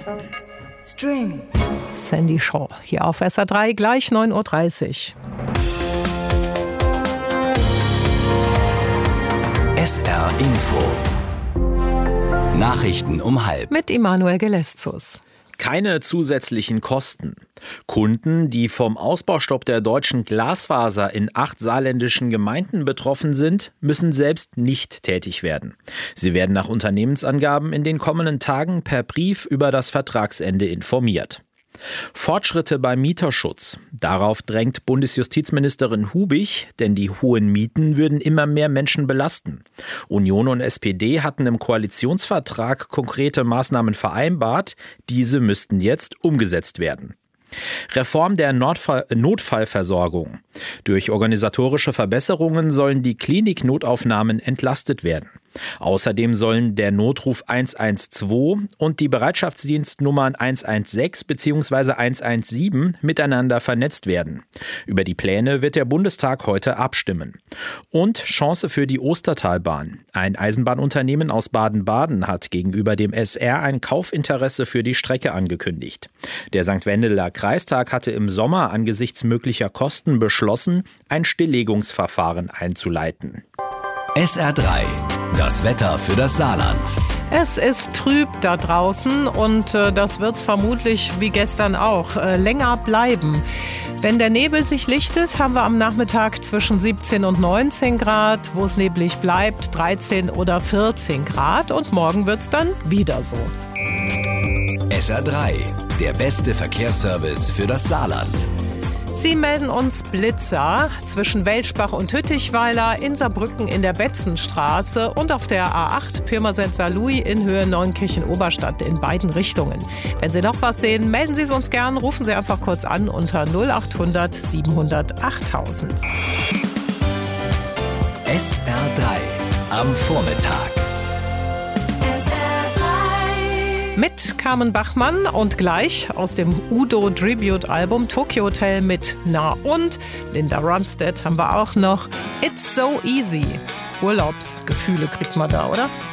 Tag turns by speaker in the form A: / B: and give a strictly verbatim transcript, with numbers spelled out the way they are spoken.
A: String.
B: Sandy Shaw hier auf S R drei, gleich neun Uhr dreißig.
C: S R Info. Nachrichten um halb.
B: Mit Emanuel Geleszus.
D: Keine zusätzlichen Kosten. Kunden, die vom Ausbaustopp der deutschen Glasfaser in acht saarländischen Gemeinden betroffen sind, müssen selbst nicht tätig werden. Sie werden nach Unternehmensangaben in den kommenden Tagen per Brief über das Vertragsende informiert. Fortschritte beim Mieterschutz. Darauf drängt Bundesjustizministerin Hubig, denn die hohen Mieten würden immer mehr Menschen belasten. Union und S P D hatten im Koalitionsvertrag konkrete Maßnahmen vereinbart. Diese müssten jetzt umgesetzt werden. Reform der Notfall- Notfallversorgung. Durch organisatorische Verbesserungen sollen die Kliniknotaufnahmen entlastet werden. Außerdem sollen der Notruf eins eins zwei und die Bereitschaftsdienstnummern eins eins sechs bzw. eins eins sieben miteinander vernetzt werden. Über die Pläne wird der Bundestag heute abstimmen. Und Chance für die Ostertalbahn. Ein Eisenbahnunternehmen aus Baden-Baden hat gegenüber dem S R ein Kaufinteresse für die Strecke angekündigt. Der Sankt Wendeler Kreistag hatte im Sommer angesichts möglicher Kosten beschlossen, ein Stilllegungsverfahren einzuleiten.
C: S R drei. Das Wetter für das Saarland.
B: Es ist trüb da draußen und äh, das wird vermutlich wie gestern auch äh, länger bleiben. Wenn der Nebel sich lichtet, haben wir am Nachmittag zwischen siebzehn und neunzehn Grad. Wo es neblig bleibt, dreizehn oder vierzehn Grad. Und morgen wird's dann wieder so.
C: S R drei. Der beste Verkehrsservice für das Saarland.
B: Sie melden uns Blitzer zwischen Welschbach und Hüttichweiler, in Saarbrücken in der Betzenstraße und auf der A acht Pirmasens-Saarlouis in Höhe Neunkirchen-Oberstadt in beiden Richtungen. Wenn Sie noch was sehen, melden Sie es uns gern. Rufen Sie einfach kurz an unter null acht hundert siebenhundert achttausend.
C: S R drei am Vormittag.
B: Mit Carmen Bachmann und gleich aus dem Udo-Tribute-Album Tokyo Hotel mit Na und Linda Ronstadt haben wir auch noch It's So Easy. Urlaubsgefühle kriegt man da, oder?